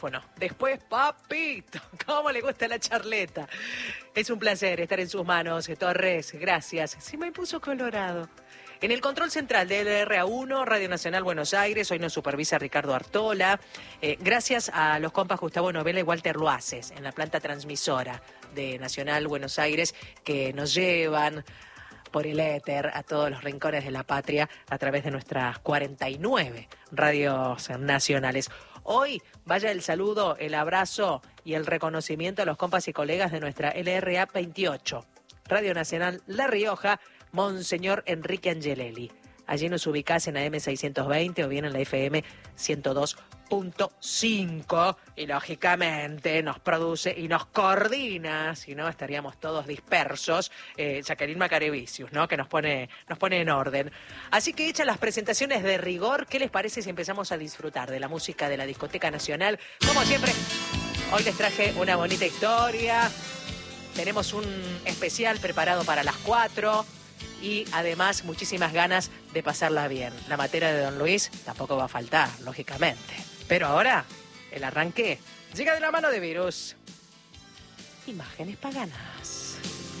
Bueno, después, papito, cómo le gusta la charleta. Es un placer estar en sus manos, Torres, gracias. Se me puso colorado. En el control central de LRA1, Radio Nacional Buenos Aires, hoy nos supervisa Ricardo Artola. Gracias a los compas Gustavo Novela y Walter Loaces, en la planta transmisora de Nacional Buenos Aires, que nos llevan por el éter a todos los rincones de la patria a través de nuestras 49 radios nacionales. Hoy vaya el saludo, el abrazo y el reconocimiento a los compas y colegas de nuestra LRA 28, Radio Nacional La Rioja, Monseñor Enrique Angelelli. Allí nos ubicás en AM 620 o bien en la FM 102.5 y lógicamente nos produce y nos coordina, si no estaríamos todos dispersos, Jacqueline Macarevicius, ¿no? Que nos pone en orden. Así que hechas las presentaciones de rigor, ¿qué les parece si empezamos a disfrutar de la música de la Discoteca Nacional? Como siempre, hoy les traje una bonita historia, tenemos un especial preparado para las 4 y además muchísimas ganas de pasarla bien. La materia de Don Luis tampoco va a faltar, lógicamente. Pero ahora, el arranque llega de la mano de Virus. Imágenes paganas.